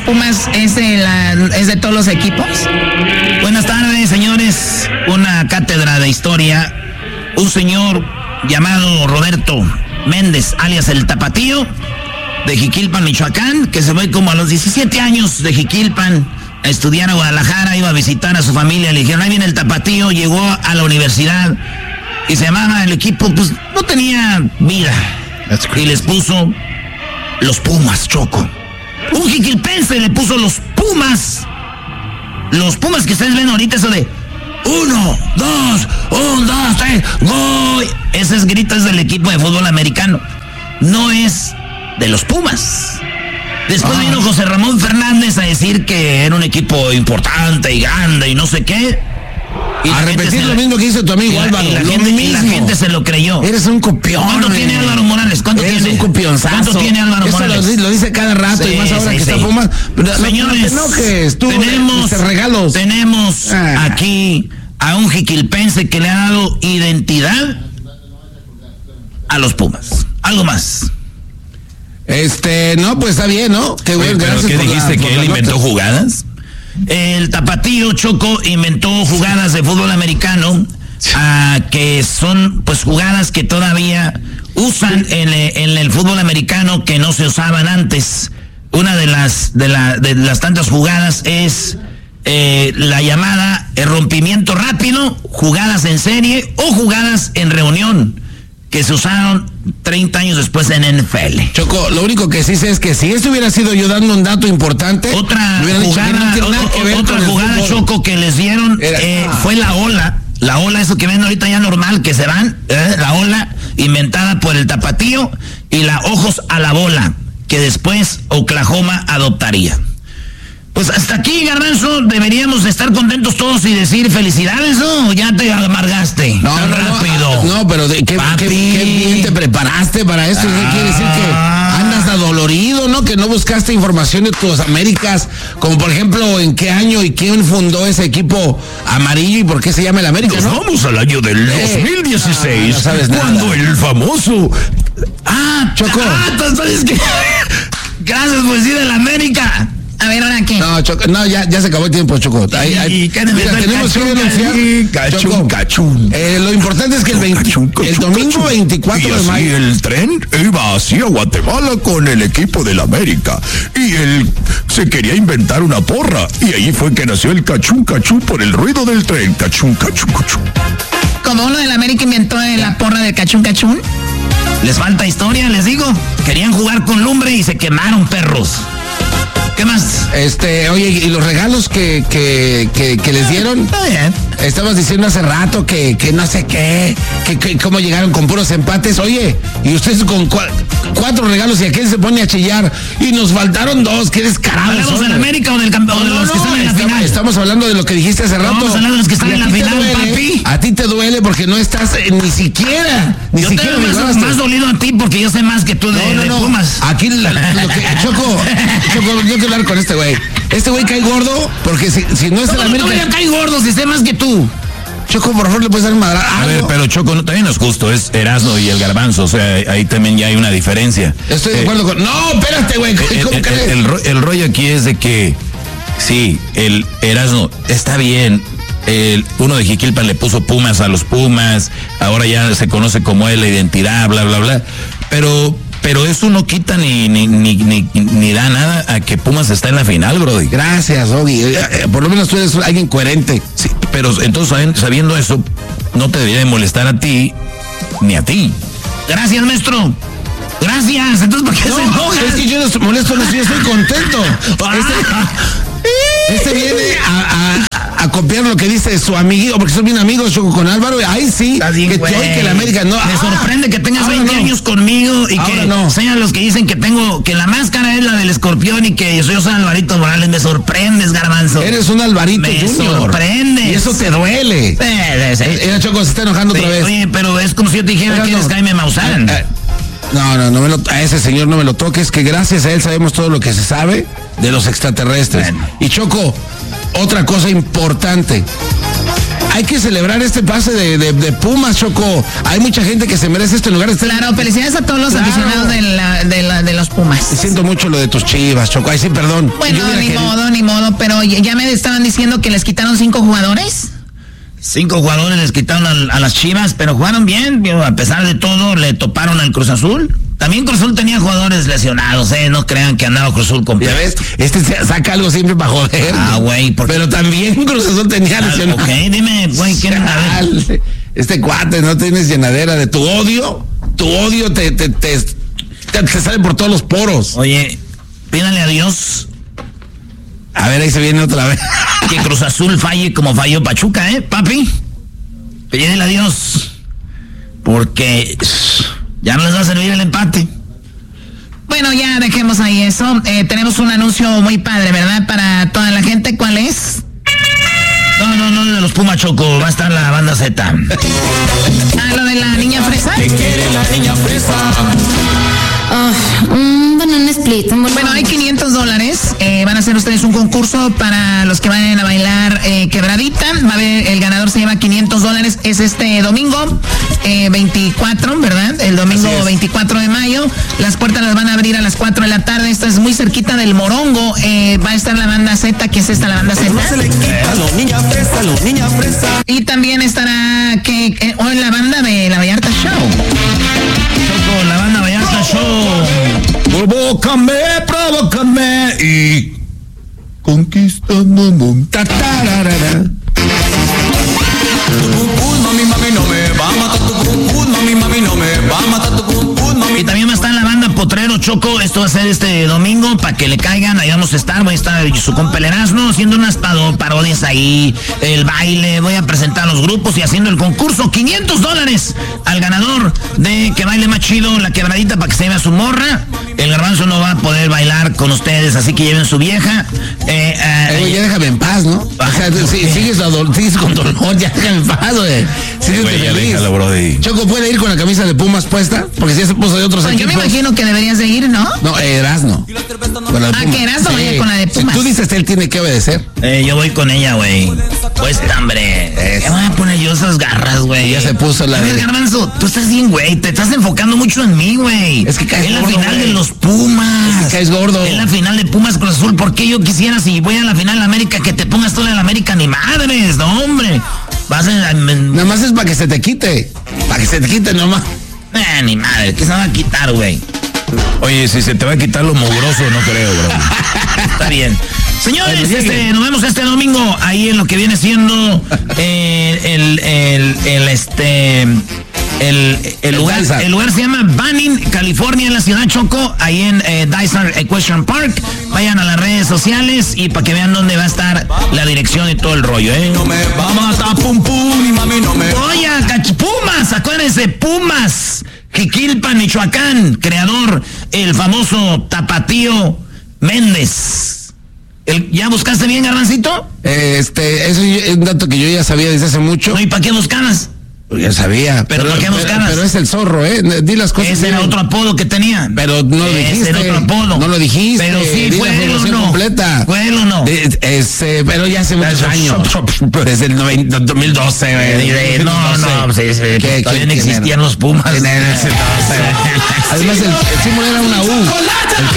Pumas es de todos los equipos? Buenas tardes, señores. Una cátedra de historia. Un señor llamado Roberto Méndez, alias el Tapatío, de Jiquilpan, Michoacán, que se fue como a los 17 años de Jiquilpan a estudiar a Guadalajara, iba a visitar a su familia, le dijeron, ahí viene el Tapatío, llegó a la universidad y se llamaba el equipo, pues no tenía vida. Y les puso los Pumas, Choco. Un jiquilpense le puso los Pumas. Los Pumas que ustedes ven ahorita, eso de 1, 2, 3, ¡gol! Ese grito es del equipo de fútbol americano. No es de los Pumas. Después vino José Ramón Fernández a decir que era un equipo importante y grande y no sé qué. Y a repetir lo mismo que hizo tu amigo Álvaro. Y la gente se lo creyó. Eres un copión. ¿Cuánto tiene Álvaro Morales? ¿Cuánto Eres tiene? un copionzazo. ¿Cuánto tiene Álvaro Morales? Lo dice cada rato, sí, y más ahora que está Pumas. Señores, no te enojes, tú tenemos aquí a un jiquilpense que le ha dado identidad a los Pumas. Algo más. No, pues está bien, ¿no? Qué bueno, gracias. ¿Qué dijiste? ¿Que él inventó jugadas? El Tapatío, Choco, inventó jugadas de fútbol americano que son pues jugadas que todavía usan en el fútbol americano que no se usaban antes. Una de las tantas jugadas es la llamada rompimiento rápido, jugadas en serie o jugadas en reunión, que se usaron 30 años después en NFL. Choco, lo único que sí sé es que si esto hubiera sido yo dando un dato importante, otra jugada, Choco, que les dieron fue la ola. La ola, eso que ven ahorita ya normal, que se van, la ola inventada por el Tapatío, y la ojos a la bola, que después Oklahoma adoptaría. Pues hasta aquí, Garbanzo, deberíamos estar contentos todos y decir felicidades, ¿no? Ya te amargaste. No, rápido. No, pero qué bien te preparaste para esto. ¿Qué quiere decir que andas adolorido, no? Que no buscaste información de tus Américas, como por ejemplo, en qué año y quién fundó ese equipo amarillo y por qué se llama el América, ¿no? Nos vamos al año del 2016, no sabes nada. Cuando el famoso... Choco. ¿Sabes qué? Gracias por decir el América. A ver, ¿ahora qué? No, Choco, no, ya se acabó el tiempo, Choco. Tenemos que denunciar. Cachún. Lo importante es que el domingo 24 de mayo. El tren iba hacia Guatemala con el equipo del América. Y él se quería inventar una porra. Y ahí fue que nació el cachún por el ruido del tren. Cachún. Como uno del América inventó la porra del cachún. Les falta historia, les digo. Querían jugar con lumbre y se quemaron, perros. ¿Qué más? Oye, ¿y los regalos que les dieron? Estabas diciendo hace rato que no sé qué, que cómo llegaron con puros empates. Oye, y ustedes con 4 regalos y aquel se pone a chillar y nos faltaron 2, qué descarados. ¿Hablamos del América o del campeón? No, de los que están en la final. Estamos hablando de lo que dijiste hace rato. Estamos hablando de los que están en la final, papi. A ti te duele porque no estás ni siquiera. Yo te veo más dolido a ti porque yo sé más que tú de Pumas. Aquí Choco, yo quiero hablar con este güey. Este güey cae gordo porque si no es el América. No cae gordo si sé más que tú. Choco, por favor, le puedes dar un madrazo. A ver, pero Choco, también no es justo, es Erasmo y el Garbanzo, o sea, ahí también ya hay una diferencia. Estoy de acuerdo con... No, espérate, güey, ¿cómo crees? El rollo aquí es de que, sí, el Erasmo está bien, uno de Jiquilpan le puso Pumas a los Pumas, ahora ya se conoce como él la identidad, bla, bla, bla, pero eso no quita ni da nada a que Pumas está en la final, Brody. Gracias, Doggy. Por lo menos tú eres alguien coherente. Sí, pero entonces sabiendo eso, no te debería de molestar a ti, ni a ti. Gracias, maestro. Gracias. Entonces, ¿por qué se enoja? Es que yo no molesto, yo estoy contento. Este viene a copiar lo que dice su amiguito, porque son bien amigos, Choco, con Álvaro. Ahí sí, que la América no. Me sorprende que tengas 20 años conmigo y ahora que sean los que dicen que la máscara es la del escorpión y que yo soy Alvarito Morales. Me sorprendes, Garbanzo. Eres un Alvarito Junior. Me sorprendes. Y eso te duele. Mira, Choco, se está enojando otra vez. Oye, pero es como si yo te dijera que eres Jaime Maussan. No, a ese señor no me lo toques, que gracias a él sabemos todo lo que se sabe de los extraterrestres. Bueno. Y Choco, otra cosa importante. hay que celebrar este pase de Pumas, Choco. Hay mucha gente que se merece esto en lugar de estar... Claro, felicidades a todos los aficionados de los Pumas. Siento mucho lo de tus Chivas, Choco. Ay, sí, perdón. Bueno, ni modo, pero ya me estaban diciendo que les quitaron 5 jugadores. 5 jugadores les quitaron a las Chivas, pero jugaron bien. A pesar de todo, le toparon al Cruz Azul. También Cruz Azul tenía jugadores lesionados, no crean que andaba Cruz Azul completo. ¿Ya ves? Este saca algo siempre para joder. Güey. Pero también Cruz Azul tenía lesionados. Ok, dime, güey, ¿quién? A ver. Este cuate, no tienes llenadera de tu odio. Tu odio te sale por todos los poros. Oye, pídale a Dios. A ver, ahí se viene otra vez. Que Cruz Azul falle como falló Pachuca, papi. Pídele a Dios. Porque ya no les va a servir el empate. Bueno, ya dejemos ahí eso. Tenemos un anuncio muy padre, ¿verdad? Para toda la gente. ¿Cuál es? No, de los Pumas, Choco. Va a estar la banda Z. Lo de la niña fresa. ¿Qué quiere la niña fresa? Banana split. Bueno, hay $500. Van a hacer ustedes un concurso para los que vayan a bailar quebradita. Va a haber, el ganador se lleva $500. Es este domingo 24, ¿verdad? El domingo 24 de mayo. Las puertas las van a abrir a las 4 de la tarde. Esto es muy cerquita del Morongo. Va a estar la banda Z. ¿Qué es esta, la banda Z? No se le quita, los niña fresa. Y también estará hoy la banda de la Vallarta Show. Choco, la banda Vallarta Show. Provócame y conquistando. Mami, no me va a matar tu pum, mami, no me va a matar tu pum, mami. Y también va a estar la banda Potrero, Choco. Esto va a ser este domingo para que le caigan. Ahí vamos a estar. Voy a estar su compa el Erasmo haciendo unas parodias ahí. El baile. Voy a presentar los grupos y haciendo el concurso. $500 al ganador de que baile más chido la quebradita para que se lleve a su morra. El Garbanzo no va a poder bailar con ustedes, así que lleven su vieja. Ya déjame en paz, ¿no? O sea, sigues con dolor, ya déjame en paz, güey. Güey, ya déjalo, brody. Choco, ¿puede ir con la camisa de Pumas puesta? Porque si ya se puso de otros equipos. Yo me imagino que deberías de ir, ¿no? No, Erasmo. Que Erasmo vaya con la de Pumas. Si tú dices que él tiene que obedecer. Yo voy con ella, güey. Pues, hombre. ¿Qué voy a poner yo esas garras, güey? Ya se puso la de... Garbanzo, tú estás bien, güey. Te estás enfocando mucho en mí, güey. Es que caes en la gordo, final güey. de los Pumas. Es que caes gordo. En la final de Pumas Cruz Azul. ¿Por qué yo quisiera, si voy a la final de América, que te pongas tú en la América? Ni madres, no, hombre. Nada más es para que se te quite. Para que se te quite nomás. Ni madre, ¿qué se va a quitar, güey? Oye, si se te va a quitar lo mugroso, no creo, bro. Está bien. Señores, nos vemos este domingo ahí en lo que viene siendo el lugar se llama Banning, California, en la ciudad Choco, ahí en Dyson Equestrian Park. Vayan a las redes sociales y para que vean dónde va a estar la dirección y todo el rollo, No me va a matar pum, mi mami no me... Oye, Pumas, acuérdense, Pumas, Jiquilpan, Michoacán, creador, el famoso Tapatío Méndez. ¿Ya buscaste bien, Garbancito? Eso es un dato que yo ya sabía desde hace mucho. No, ¿y para qué buscabas? Ya sabía. ¿Pero por qué buscabas? Pero es el zorro, Di las cosas. Ese era otro apodo que tenía. Pero no lo dijiste. Ese era otro apodo. No lo dijiste. Pero sí, ¿fue él o no? Completa. ¿Fue él o no? Pero ya hace muchos años. Desde el 2012, güey. No, sí. Todavía no existían los Pumas. Además, el símbolo era una U.